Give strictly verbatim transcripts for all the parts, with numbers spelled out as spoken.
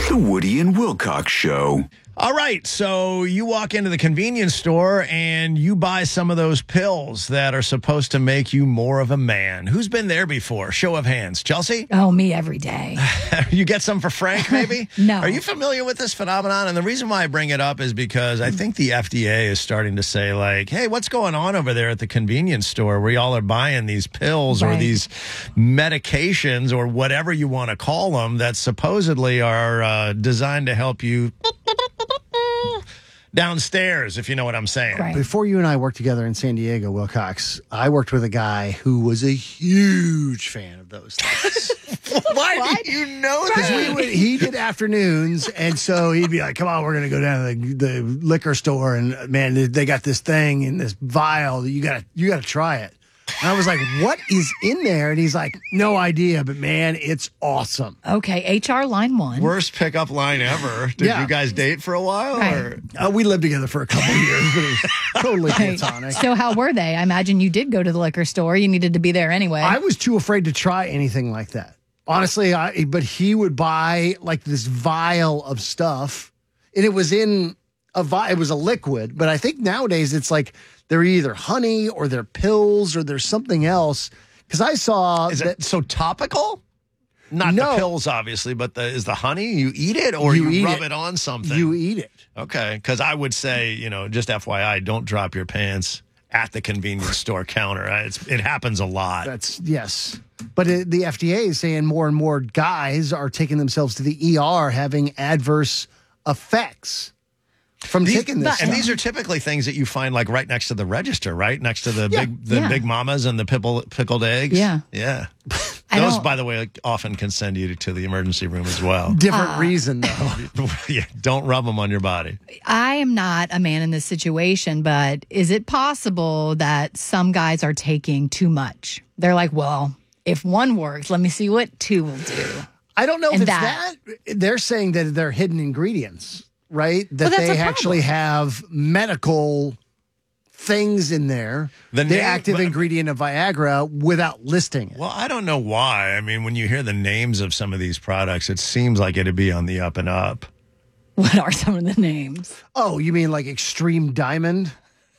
The Woody and Wilcox Show. All right, so you walk into the convenience store and you buy some of those pills that are supposed to make you more of a man. Who's been there before? Show of hands. Chelsea? Oh, me every day. You get some for Frank, maybe? No. Are you familiar with this phenomenon? And the reason why I bring it up is because I think the F D A is starting to say, like, hey, what's going on over there at the convenience store where y'all are buying these pills Right. or these medications or whatever you want to call them that supposedly are uh, designed to help you downstairs, if you know what I'm saying. Right. Before you and I worked together in San Diego, Wilcox, I worked with a guy who was a huge fan of those things. Why What? do you know Because that? we would, he did afternoons, and so he'd be like, "Come on, we're gonna go down to the, the liquor store, and man, they, they got this thing in this vial that you got to you got to try it." And I was like, "What is in there?" And he's like, "No idea, but man, it's awesome." Okay, H R line one. Worst pickup line ever. Did Yeah. you guys date for a while? Right. Or? Uh, we lived together for a couple of years, but it was totally Right. platonic. So how were they? I imagine you did go to the liquor store. You needed to be there anyway. I was too afraid to try anything like that. Honestly, I but he would buy like this vial of stuff, and it was in a vi- it was a liquid. But I think nowadays it's like they're either honey or they're pills or there's something else. Because I saw Is that it so topical? Not No. the pills, obviously, but the is the honey, you eat it or You you, eat rub it. it. on something? you eat it. Okay, because I would say, you know, just F Y I, don't drop your pants at the convenience store counter. It's, it happens a lot. That's yes. But it, the F D A is saying more and more guys are taking themselves to the E R having adverse effects from These- taking this. and stuff. these are typically things that you find like right next to the register, right next to the Yeah. big the Yeah. big mamas and the pickle, pickled eggs. Yeah. yeah. I Those, don't- by the way, often can send you to the emergency room as well. different reason though. Yeah, don't rub them on your body. I am not a man in this situation, but is it possible that some guys are taking too much? They're like, well, if one works, let me see what two will do. I don't know if And it's that- that. They're saying that they're hidden ingredients, right? That Well, that's they a actually have medical things in there, The the, name- active but- ingredient of Viagra, without listing it. Well, I don't know why. I mean, when you hear the names of some of these products, it seems like it'd be on the up and up. What are some of the names? Oh, you mean like Extreme Diamond?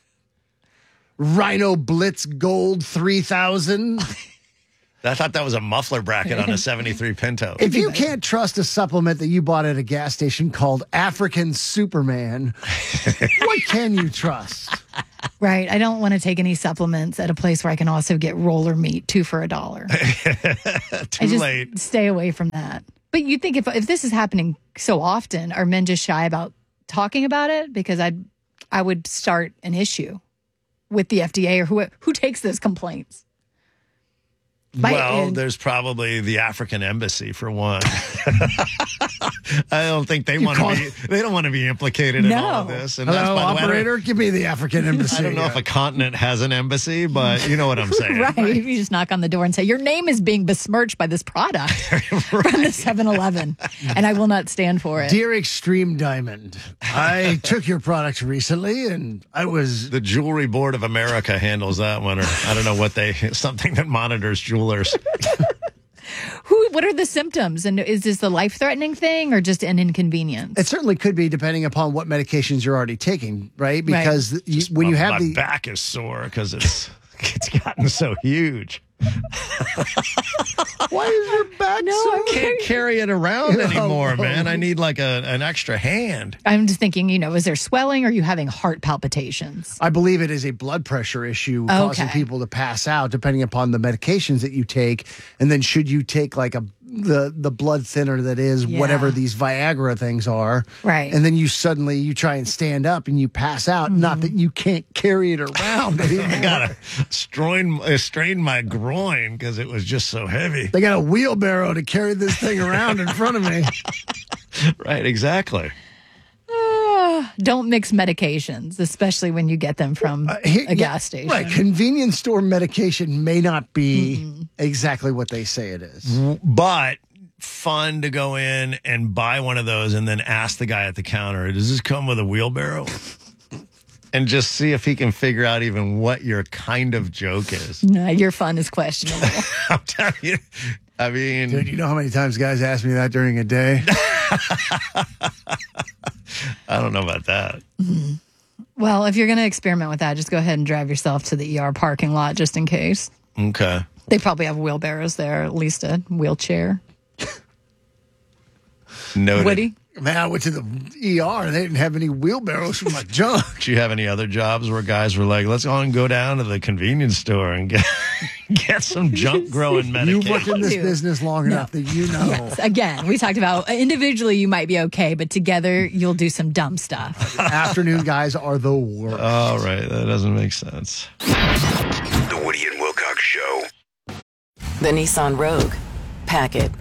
Rhino Blitz Gold three thousand? I thought that was a muffler bracket on a seventy-three Pinto. If you can't trust a supplement that you bought at a gas station called African Superman, what can you trust? Right. I don't want to take any supplements at a place where I can also get roller meat, two for a dollar. Too I just late. stay away from that. But you think if if this is happening so often, are men just shy about talking about it? Because I I would start an issue with the F D A or who who takes those complaints. By- Well, and- there's probably the African embassy for one. I don't think they want call- to be. They don't want to be implicated in all of No. this. And Hello, by the way, operator. Give me the African embassy. I don't know if a continent has an embassy, but you know what I'm saying. Right. If you just knock on the door and say, your name is being besmirched by this product from the seven eleven, and I will not stand for it. Dear Extreme Diamond, I took your product recently and I was. The Jewelry Board of America handles that one, or I don't know what they something that monitors jewelers. Who? What are the symptoms? And is this a life-threatening thing or just an inconvenience? It certainly could be depending upon what medications you're already taking, right? Because you, when you my, have my the. back is sore because it's it's gotten so huge. Why is your back No, so. I'm- Can't carry it around Oh, anymore, oh. man. I need like a an extra hand. I'm just thinking, you know, is there swelling or are you having heart palpitations? I believe it is a blood pressure issue causing Okay. people to pass out depending upon the medications that you take. And then should you take like a the the blood thinner that is Yeah. whatever these Viagra things are. Right. And then you suddenly you try and stand up and you pass out. Not that you can't carry it around anymore. I gotta strain, uh, strain my groin because it was just so heavy. They got a wheelbarrow to carry this thing around in front of me. Right, exactly. Don't mix medications, especially when you get them from Here- a yeah, gas station. Right. Convenience store medication may not be exactly what they say it is. But fun to go in and buy one of those and then ask the guy at the counter, does this come with a wheelbarrow? And just see if he can figure out even what your kind of joke is. No, your fun is questionable. I'm telling you. I mean, Dude, you know how many times guys ask me that during a day? I don't know about that. Mm-hmm. Well, if you're going to experiment with that, just go ahead and drive yourself to the E R parking lot just in case. Okay. They probably have wheelbarrows there, at least a wheelchair. Noted. Woody? Man, I went to the E R. They didn't have any wheelbarrows for my junk. Do you have any other jobs where guys were like, let's go and go down to the convenience store and get get some junk growing medication? You worked in this business long No. enough that you know. Yes. Again, we talked about individually you might be okay, but together you'll do some dumb stuff. Afternoon guys are the worst. All right. That doesn't make sense. The Woody and Wilcox Show. The Nissan Rogue. Pack it.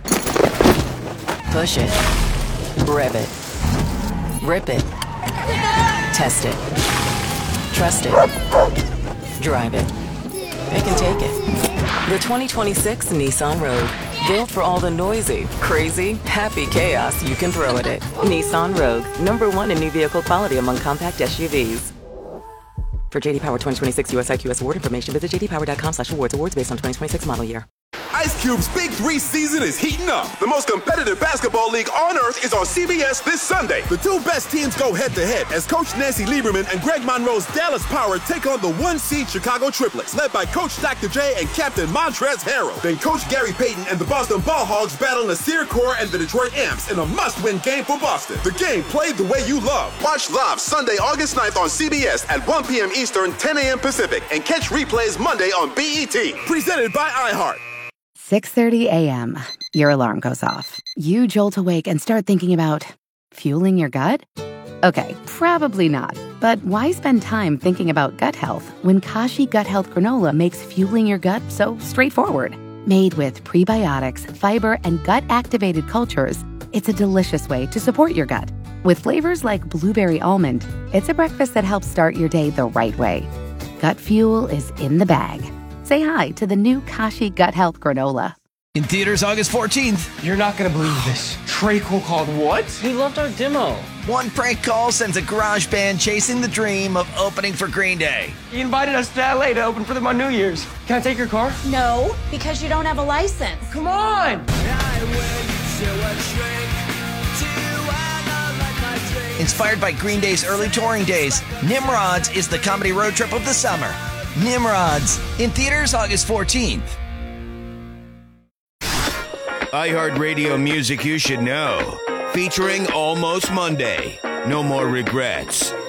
Push it. Rev it. Rip it. Test it. Trust it. Drive it. It can take it. The twenty twenty-six Nissan Rogue. Built for all the noisy, crazy, happy chaos you can throw at it. Nissan Rogue. Number one in new vehicle quality among compact S U Vs. For J D Power twenty twenty-six U S I Q S award information, visit j d power dot com slash awards. Awards based on twenty twenty-six model year. Ice Cube's Big Three season is heating up. The most competitive basketball league on earth is on C B S this Sunday. The two best teams go head-to-head as Coach Nancy Lieberman and Greg Monroe's Dallas Power take on the one-seed Chicago Triplets, led by Coach Doctor J and Captain Montrezl Harrell. Then Coach Gary Payton and the Boston Ball Hogs battle Nasir Kaur and the Detroit Amps in a must-win game for Boston. The game played the way you love. Watch live Sunday, August ninth on C B S at one p.m. Eastern, ten a.m. Pacific, and catch replays Monday on B E T. Presented by iHeart. six thirty a.m. Your alarm goes off. You jolt awake and start thinking about fueling your gut? Okay, probably not. But why spend time thinking about gut health when Kashi Gut Health Granola makes fueling your gut so straightforward? Made with prebiotics, fiber, and gut-activated cultures, it's a delicious way to support your gut. With flavors like blueberry almond, it's a breakfast that helps start your day the right way. Gut fuel is in the bag. Say hi to the new Kashi Gut Health Granola. In theaters August fourteenth. You're not going to believe this. Trey Cole called what? He loved our demo. One prank call sends a garage band chasing the dream of opening for Green Day. He invited us to L A to open for them on New Year's. Can I take your car? No, because you don't have a license. Come on! Inspired by Green Day's early touring days, Nimrods is the comedy road trip of the summer. Nimrods, in theaters August fourteenth. iHeartRadio music you should know. Featuring Almost Monday. No More Regrets.